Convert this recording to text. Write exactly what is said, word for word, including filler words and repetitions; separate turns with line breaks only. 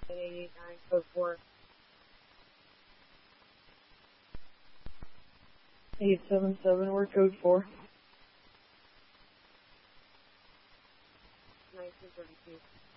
eight eight nine, code four. eight seven seven, we're code four. nineteen thirty-two.